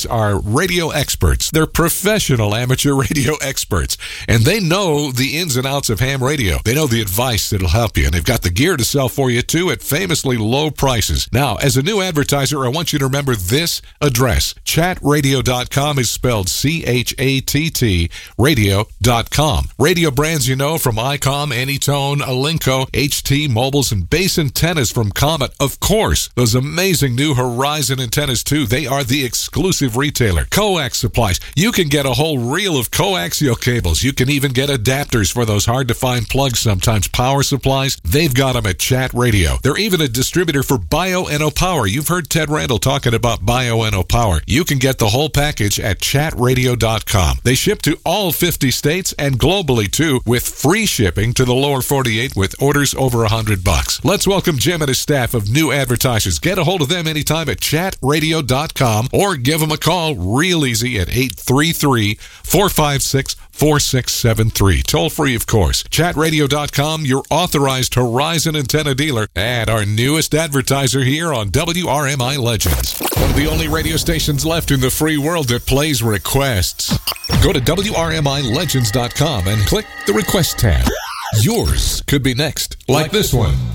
guys are radio experts. They're professional amateur radio experts, and they know the ins and outs of ham radio. They know the advice that'll help you, and they've got the gear to sell for you, too, at famously low prices. Now, as a new advertiser, I want you to remember this address. Chatradio.com is spelled C-H-A-T-T, radio.com. Radio brands you know from ICOM, Anytone, Alinco, HT, Mobiles, and base antennas from Comet. Of course, those amazing new Horizon antennas, too. They are the exclusive retailer. Coax supplies. You can get a whole reel of coaxial cables. You can even get adapters for those hard-to-find plugs sometimes. Power supplies. They've got them at Chat Radio. They're even a distributor for Bioenno Power. You've heard Ted Randall talking about Bioenno Power. You can get the whole package at chatradio.com. They ship to all 50 states and globally, too, with free shipping to the lower 48 with orders over $100. Let's welcome Jim and his staff of new advertisers. Get a hold of them anytime at chatradio.com or give them a call real easy at 833-456-4673. Toll free, of course. Chatradio.com, your authorized Horizon antenna dealer, and our newest advertiser here on WRMI Legends. One of the only radio stations left in the free world that plays requests. Go to WRMILegends.com and click the request tab. Yours could be next, like this one.